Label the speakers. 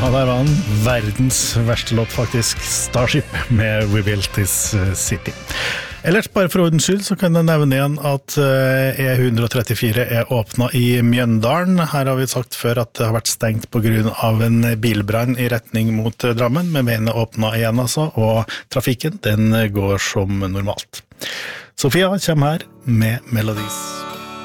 Speaker 1: der var han. Verdens verste låt faktisk, Starship med We Built This City. Ellers, bare for ordens skyld, så kan jeg nevne igjen at E134 åpnet i Mjøndalen. Her har vi sagt før at det har vært stengt på grunn av en bilbrann i retning mot Drammen, men veien åpnet igjen altså, og trafikken den går som normalt. Sofia kommer her med Melodies.